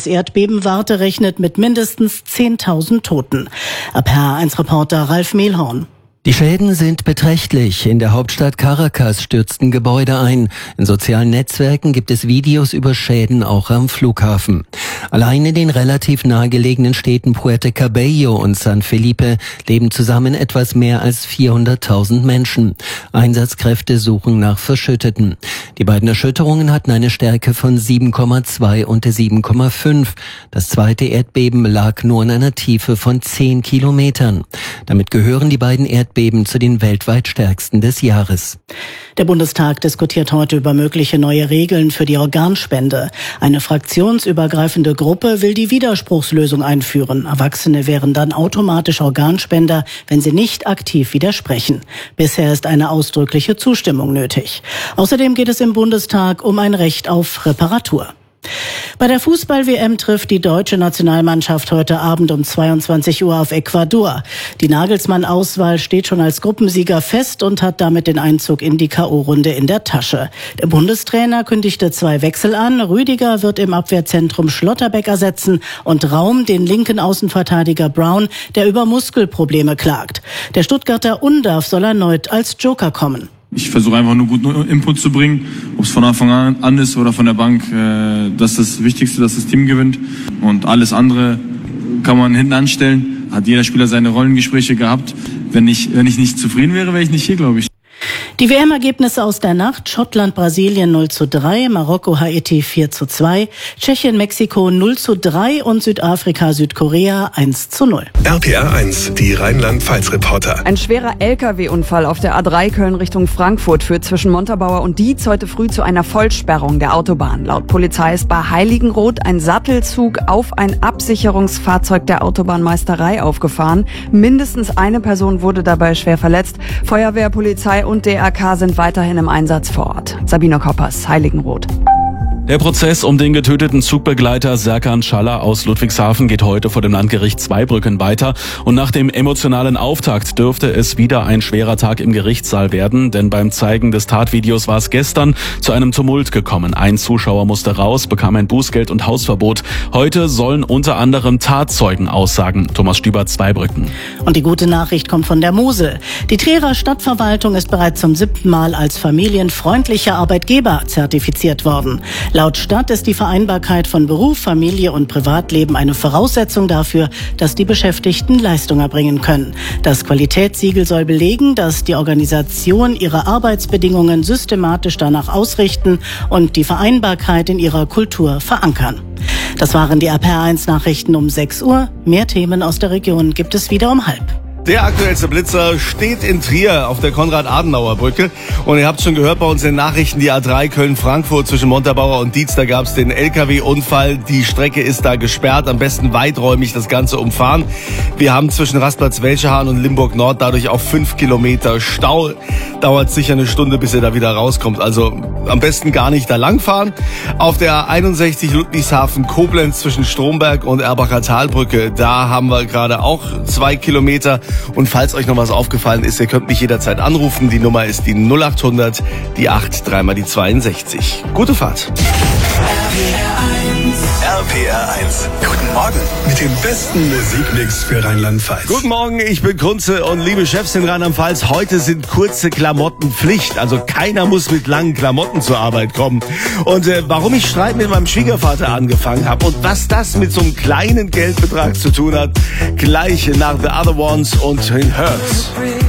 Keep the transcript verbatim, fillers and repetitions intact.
Das Erdbeben warte rechnet mit mindestens zehntausend Toten. R P R eins Reporter Ralf Mehlhorn. Die Schäden sind beträchtlich. In der Hauptstadt Caracas stürzten Gebäude ein. In sozialen Netzwerken gibt es Videos über Schäden auch am Flughafen. Allein in den relativ nahegelegenen Städten Puerto Cabello und San Felipe leben zusammen etwas mehr als vierhunderttausend Menschen. Einsatzkräfte suchen nach Verschütteten. Die beiden Erschütterungen hatten eine Stärke von sieben Komma zwei und sieben Komma fünf. Das zweite Erdbeben lag nur in einer Tiefe von zehn Kilometern. Damit gehören die beiden Erdbeben zu den weltweit stärksten des Jahres. Der Bundestag diskutiert heute über mögliche neue Regeln für die Organspende. Eine fraktionsübergreifende Gruppe will die Widerspruchslösung einführen. Erwachsene wären dann automatisch Organspender, wenn sie nicht aktiv widersprechen. Bisher ist eine ausdrückliche Zustimmung nötig. Außerdem geht es im Bundestag um ein Recht auf Reparatur. Bei der Fußball-W M trifft die deutsche Nationalmannschaft heute Abend um zweiundzwanzig Uhr auf Ecuador. Die Nagelsmann-Auswahl steht schon als Gruppensieger fest und hat damit den Einzug in die K O-Runde in der Tasche. Der Bundestrainer kündigte zwei Wechsel an. Rüdiger wird im Abwehrzentrum Schlotterbeck ersetzen und Raum den linken Außenverteidiger Brown, der über Muskelprobleme klagt. Der Stuttgarter Undav soll erneut als Joker kommen. Ich versuche einfach nur guten Input zu bringen, ob es von Anfang an ist oder von der Bank. Das ist das Wichtigste, dass das Team gewinnt. Und alles andere kann man hinten anstellen. Hat jeder Spieler seine Rollengespräche gehabt. Wenn ich, wenn ich nicht zufrieden wäre, wäre ich nicht hier, glaube ich. Die W M-Ergebnisse aus der Nacht: Schottland, Brasilien null zu drei, Marokko, Haiti vier zu zwei, Tschechien, Mexiko null zu drei und Südafrika, Südkorea eins zu null. R P R eins, die Rheinland-Pfalz-Reporter. Ein schwerer L K W-Unfall auf der A drei Köln Richtung Frankfurt führt zwischen Montabaur und Dietz heute früh zu einer Vollsperrung der Autobahn. Laut Polizei ist bei Heiligenroth ein Sattelzug auf ein Absicherungsfahrzeug der Autobahnmeisterei aufgefahren. Mindestens eine Person wurde dabei schwer verletzt. Feuerwehr, Polizei und D R K sind weiterhin im Einsatz vor Ort. Sabine Koppers, Heiligenroth. Der Prozess um den getöteten Zugbegleiter Serkan Schaller aus Ludwigshafen geht heute vor dem Landgericht Zweibrücken weiter. Und nach dem emotionalen Auftakt dürfte es wieder ein schwerer Tag im Gerichtssaal werden, denn beim Zeigen des Tatvideos war es gestern zu einem Tumult gekommen. Ein Zuschauer musste raus, bekam ein Bußgeld und Hausverbot. Heute sollen unter anderem Tatzeugen aussagen. Thomas Stüber, Zweibrücken. Und die gute Nachricht kommt von der Mosel. Die Trierer Stadtverwaltung ist bereits zum siebten Mal als familienfreundlicher Arbeitgeber zertifiziert worden. Laut Stadt ist die Vereinbarkeit von Beruf, Familie und Privatleben eine Voraussetzung dafür, dass die Beschäftigten Leistung erbringen können. Das Qualitätssiegel soll belegen, dass die Organisation ihre Arbeitsbedingungen systematisch danach ausrichten und die Vereinbarkeit in ihrer Kultur verankern. Das waren die R P R eins Nachrichten um sechs Uhr. Mehr Themen aus der Region gibt es wieder um halb. Der aktuellste Blitzer steht in Trier auf der Konrad-Adenauer-Brücke. Und ihr habt schon gehört bei uns in den Nachrichten, die A drei Köln-Frankfurt zwischen Montabaur und Dietz, da gab es den L K W-Unfall. Die Strecke ist da gesperrt, am besten weiträumig das Ganze umfahren. Wir haben zwischen Rastplatz Welschehahn und Limburg-Nord dadurch auch fünf Kilometer Stau. Dauert sicher eine Stunde, bis ihr da wieder rauskommt. Also am besten gar nicht da langfahren. Auf der A einundsechzig Ludwigshafen-Koblenz zwischen Stromberg und Erbacher Talbrücke, da haben wir gerade auch zwei Kilometer. Und falls euch noch was aufgefallen ist, ihr könnt mich jederzeit anrufen. Die Nummer ist die null acht hundert, die acht, dreimal die zweiundsechzig. Gute Fahrt. R P R eins. Guten Morgen mit dem besten Musikmix für Rheinland-Pfalz. Guten Morgen, ich bin Kunze und liebe Chefs in Rheinland-Pfalz, heute sind kurze Klamotten Pflicht. Also keiner muss mit langen Klamotten zur Arbeit kommen. Und äh, warum ich Streit mit meinem Schwiegervater angefangen habe und was das mit so einem kleinen Geldbetrag zu tun hat, gleich nach The Other Ones und in Hurts.